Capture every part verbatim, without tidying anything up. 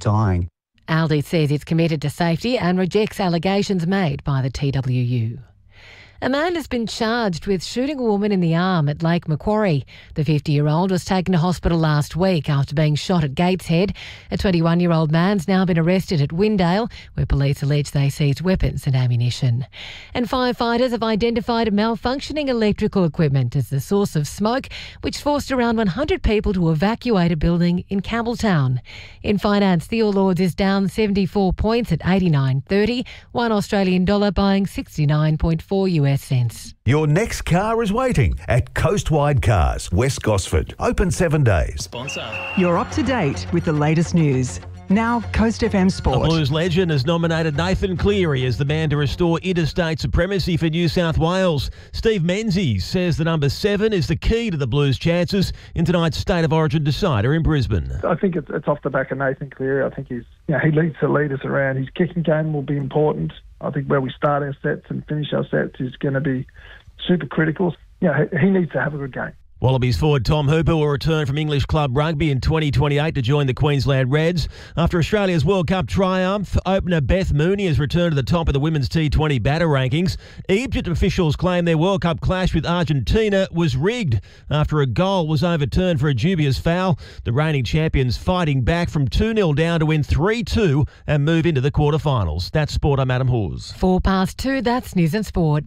dying. Aldi says it's committed to safety and rejects allegations made by the T W U. A man has been charged with shooting a woman in the arm at Lake Macquarie. The fifty-year-old was taken to hospital last week after being shot at Gateshead. A twenty-one-year-old man's now been arrested at Windale, where police allege they seized weapons and ammunition. And firefighters have identified malfunctioning electrical equipment as the source of smoke, which forced around one hundred people to evacuate a building in Campbelltown. In finance, the All Ords is down seventy-four points at eighty-nine thirty, one Australian dollar buying sixty-nine point four U S cents. Your next car is waiting at Coastwide Cars, West Gosford. Open seven days. Sponsor. You're up to date with the latest news. Now, Coast F M Sport. The Blues legend has nominated Nathan Cleary as the man to restore interstate supremacy for New South Wales. Steve Menzies says the number seven is the key to the Blues' chances in tonight's State of Origin decider in Brisbane. I think it's, it's off the back of Nathan Cleary. I think he's, you know, he leads the leaders around. His kicking game will be important. I think where we start our sets and finish our sets is going to be super critical. You know, he, he needs to have a good game. Wallabies forward Tom Hooper will return from English club rugby in twenty twenty-eight to join the Queensland Reds. After Australia's World Cup triumph, opener Beth Mooney has returned to the top of the women's T twenty batter rankings. Egypt officials claim their World Cup clash with Argentina was rigged after a goal was overturned for a dubious foul. The reigning champions fighting back from two nil down to win three two and move into the quarterfinals. That's Sport. I'm Adam Hawes. Four past two, that's News and Sport.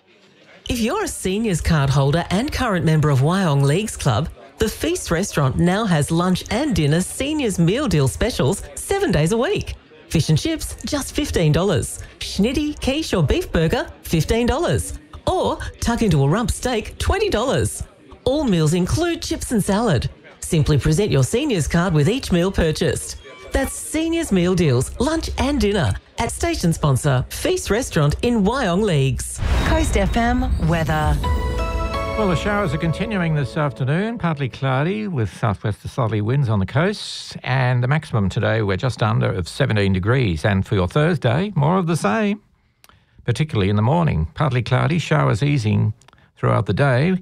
If you're a seniors card holder and current member of Wyong Leagues Club, the Feast restaurant now has lunch and dinner seniors meal deal specials seven days a week. Fish and chips, just fifteen dollars. Schnitty, quiche or beef burger, fifteen dollars. Or tuck into a rump steak, twenty dollars. All meals include chips and salad. Simply present your seniors card with each meal purchased. That's Seniors Meal Deals, lunch and dinner at station sponsor Feast Restaurant in Wyong Leagues. Coast F M weather. Well, the showers are continuing this afternoon, partly cloudy with southwest to southerly winds on the coast, and the maximum today we're just under of seventeen degrees. And for your Thursday, more of the same, particularly in the morning. Partly cloudy, showers easing throughout the day,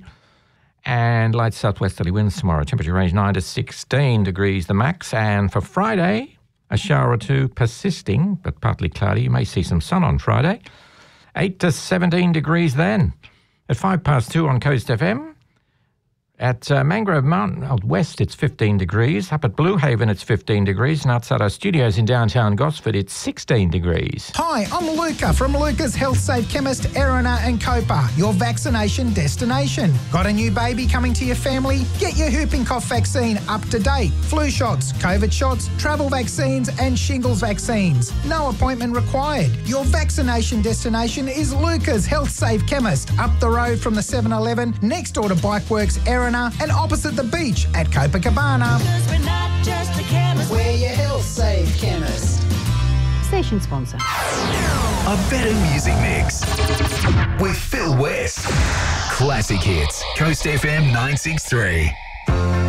and light southwesterly winds tomorrow. Temperature range nine to sixteen degrees the max. And for Friday, a shower or two persisting, but partly cloudy. You may see some sun on Friday. eight to seventeen degrees then. At five past two on Coast F M. At uh, Mangrove Mountain out west, it's fifteen degrees. Up at Blue Haven, it's fifteen degrees. And outside our studios in downtown Gosford, it's sixteen degrees. Hi, I'm Luca from Luca's Health Safe Chemist, Erina and Copa, your vaccination destination. Got a new baby coming to your family? Get your whooping cough vaccine up to date. Flu shots, COVID shots, travel vaccines and shingles vaccines. No appointment required. Your vaccination destination is Luca's Health Safe Chemist, up the road from the seven eleven, next door to Bikeworks, Erina, and opposite the beach at Copacabana. We're not just a chemist. We're your Health Safe Chemist. Station sponsor. A better music mix with Phil West. Classic hits. Coast F M nine six three.